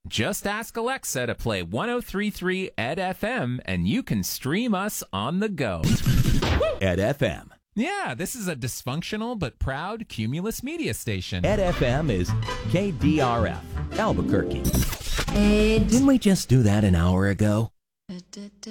Just ask Alexa to play 103.3 Ed FM, and you can stream us on the go. Ed FM. Yeah, this is a dysfunctional but proud Cumulus media station. Ed FM is KDRF, Albuquerque. Ed. Didn't we just do that an hour ago?